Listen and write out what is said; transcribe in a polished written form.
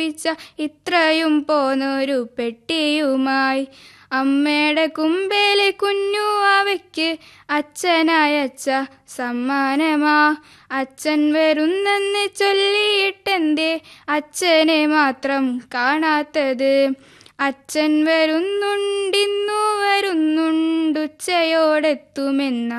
ഒപ്പിച്ച ഇത്രയും പോന്നൊരു പെട്ടിയുമായി. അമ്മയുടെ കുമ്പേലെ കുഞ്ഞു അവയ്ക്ക് അച്ഛനയച്ച സമ്മാനമാ. അച്ഛൻ വരുന്നെന്ന് ചൊല്ലിയിട്ടെന്തേ അച്ഛനെ മാത്രം കാണാത്തത്? അച്ഛൻ വരുന്നുണ്ടിന്നു വരുന്നുണ്ടുച്ചയോടെത്തുമെന്ന